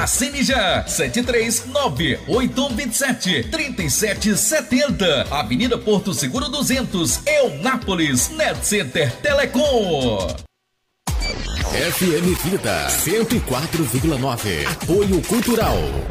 Assine já, 739-8127-3770. Avenida Porto Seguro 200, Eunápolis, Net Center Telecom. FM Vida 104,9. Apoio Cultural.